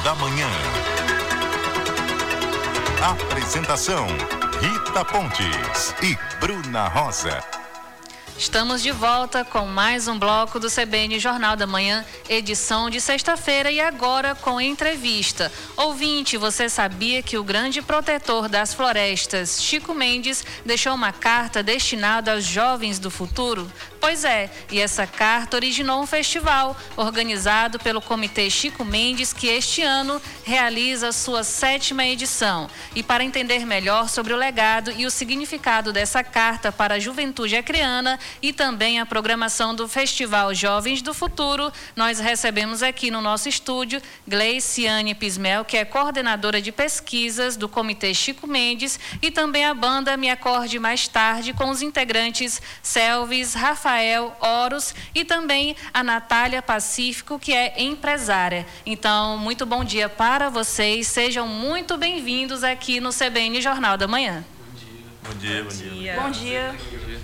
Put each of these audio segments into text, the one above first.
da Manhã. Apresentação: Rita Pontes e Bruna Rosa. Estamos de volta com mais um bloco do CBN Jornal da Manhã, edição de sexta-feira, e agora com entrevista. Ouvinte, você sabia que o grande protetor das florestas, Chico Mendes, deixou uma carta destinada aos jovens do futuro? Pois é, e essa carta originou um festival organizado pelo Comitê Chico Mendes, que este ano realiza sua 7ª edição. E para entender melhor sobre o legado e o significado dessa carta para a juventude acreana e também a programação do Festival Jovens do Futuro, nós recebemos aqui no nosso estúdio Gleiciane Pismel, que é coordenadora de pesquisas do Comitê Chico Mendes, e também a banda Me Acorde Mais Tarde, com os integrantes Selvis, Rafael Horus e também a Natália Pacífico, que é empresária. Então, muito bom dia para vocês, sejam muito bem-vindos aqui no CBN Jornal da Manhã. Bom dia. Bom dia.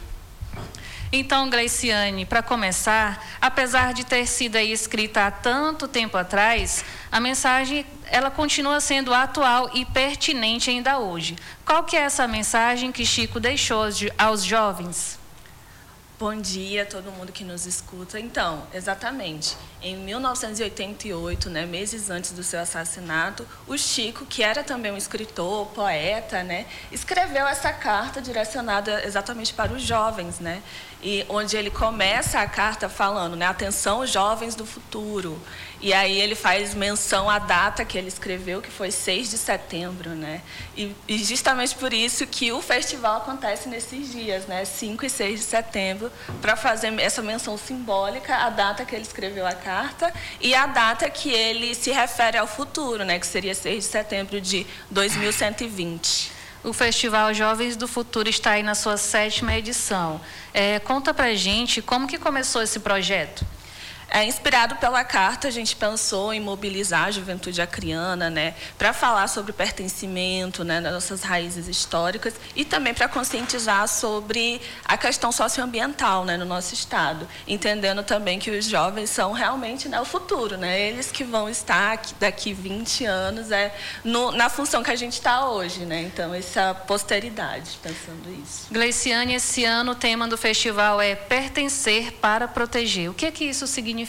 Então, Gleiciane, para começar, apesar de ter sido aí escrita há tanto tempo atrás, a mensagem ela continua sendo atual e pertinente ainda hoje. Qual que é essa mensagem que Chico deixou aos jovens? Bom dia a todo mundo que nos escuta. Então, exatamente, em 1988, meses antes do seu assassinato, o Chico, que era também um escritor, poeta, escreveu essa carta direcionada exatamente para os jovens, e onde ele começa a carta falando, atenção, jovens do futuro. E aí ele faz menção à data que ele escreveu, que foi 6 de setembro, E justamente por isso que o festival acontece nesses dias, 5 e 6 de setembro, para fazer essa menção simbólica à data que ele escreveu a carta e à data que ele se refere ao futuro, que seria 6 de setembro de 2120. O Festival Jovens do Futuro está aí na sua 7ª edição. Conta pra gente como que começou esse projeto. Inspirado pela carta, a gente pensou em mobilizar a juventude acreana, para falar sobre o pertencimento, das nossas raízes históricas e também para conscientizar sobre a questão socioambiental, no nosso estado, entendendo também que os jovens são realmente o futuro, eles que vão estar daqui 20 anos na função que a gente está hoje, então essa posteridade, pensando isso. Gleiciane, esse ano o tema do festival é pertencer para proteger. O que é que isso significa?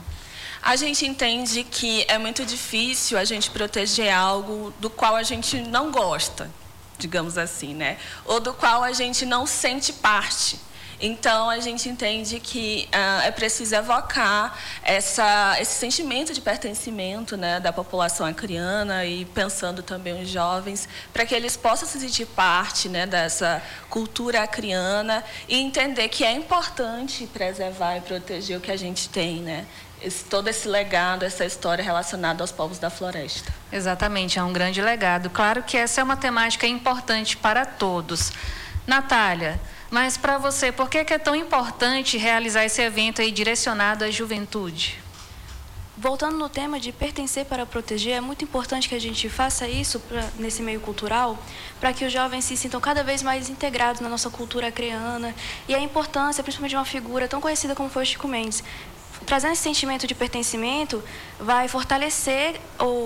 A gente entende que é muito difícil a gente proteger algo do qual a gente não gosta, digamos assim, ou do qual a gente não sente parte. Então, a gente entende que é preciso evocar esse sentimento de pertencimento, da população acreana e pensando também os jovens, para que eles possam se sentir parte, dessa cultura acreana e entender que é importante preservar e proteger o que a gente tem, todo esse legado, essa história relacionada aos povos da floresta. Exatamente, é um grande legado. Claro que essa é uma temática importante para todos. Natália, mas para você, por que é tão importante realizar esse evento aí direcionado à juventude? Voltando no tema de pertencer para proteger, é muito importante que a gente faça isso nesse meio cultural, para que os jovens se sintam cada vez mais integrados na nossa cultura acreana, e a importância, principalmente de uma figura tão conhecida como foi o Chico Mendes. Trazendo esse sentimento de pertencimento, vai fortalecer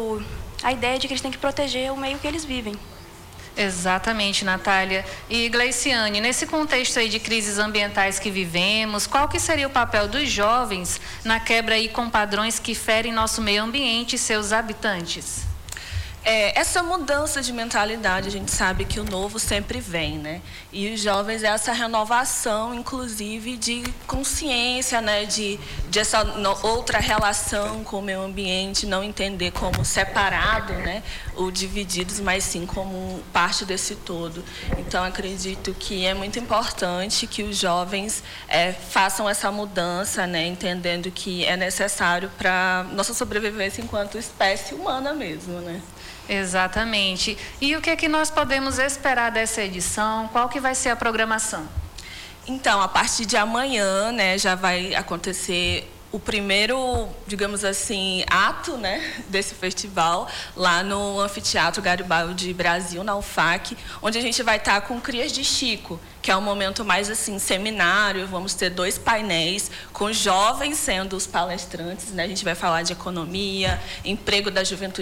a ideia de que eles têm que proteger o meio que eles vivem. Exatamente, Natália. E Gleiciane, nesse contexto aí de crises ambientais que vivemos, qual que seria o papel dos jovens na quebra aí com padrões que ferem nosso meio ambiente e seus habitantes? Essa mudança de mentalidade, a gente sabe que o novo sempre vem, E os jovens é essa renovação, inclusive, de consciência, de essa outra relação com o meio ambiente, não entender como separado, ou divididos, mas sim como parte desse todo. Então, acredito que é muito importante que os jovens façam essa mudança, entendendo que é necessário para nossa sobrevivência enquanto espécie humana mesmo, Exatamente. E o que é que nós podemos esperar dessa edição? Qual que vai ser a programação? Então, a partir de amanhã, já vai acontecer o primeiro, digamos assim, ato, desse festival, lá no Anfiteatro Garibaldi Brasil, na UFAC, onde a gente vai estar com Crias de Chico, que é um momento mais assim, seminário. Vamos ter 2 painéis com jovens sendo os palestrantes, A gente vai falar de economia, emprego da juventude